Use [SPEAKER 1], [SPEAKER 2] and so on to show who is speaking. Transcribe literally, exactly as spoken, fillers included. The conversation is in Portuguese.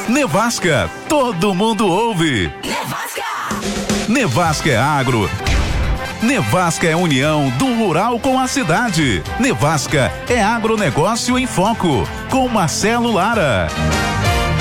[SPEAKER 1] Nevasca, todo mundo ouve.
[SPEAKER 2] Nevasca!
[SPEAKER 1] Nevasca é agro. Nevasca é união do rural com a cidade. Nevasca é agronegócio em foco, com Marcelo Lara.